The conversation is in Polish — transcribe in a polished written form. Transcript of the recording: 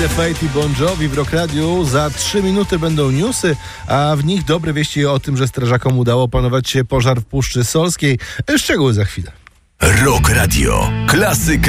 the Fate i Bon Jovi w Rock Radiu. Za 3 minuty będą newsy, a w nich dobre wieści o tym, że strażakom udało opanować pożar w Puszczy Solskiej. Szczegóły za chwilę. Rock Radio. Klasyka.